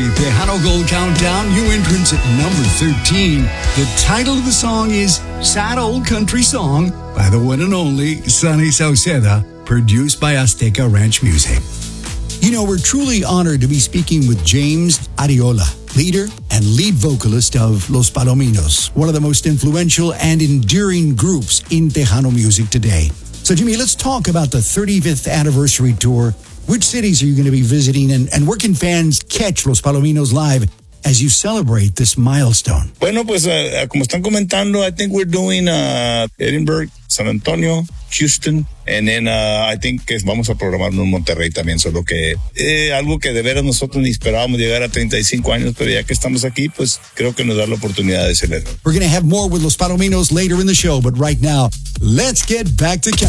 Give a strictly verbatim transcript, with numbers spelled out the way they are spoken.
Tejano Gold Countdown, new entrance at number thirteen. The title of the song is Sad Old Country Song by the one and only Sonny Sauceda, produced by Azteca Ranch Music. You know, we're truly honored to be speaking with James Arreola, leader and lead vocalist of Los Palominos, one of the most influential and enduring groups in Tejano music today. So, Jimmy, let's talk about the thirty-fifth anniversary tour. Which cities are you going to be visiting, and, and where can fans catch Los Palominos live as you celebrate this milestone? Bueno, pues uh, como están comentando, I think we're doing uh, Edinburgh, San Antonio, Houston, and then uh, I think que vamos a programar en Monterrey también, solo que eh, algo que de veras nosotros ni esperábamos llegar a treinta y cinco años, pero ya que estamos aquí, pues creo que nos da la oportunidad de celebrar. We're going to have more with Los Palominos later in the show, but right now, let's get back to countdown.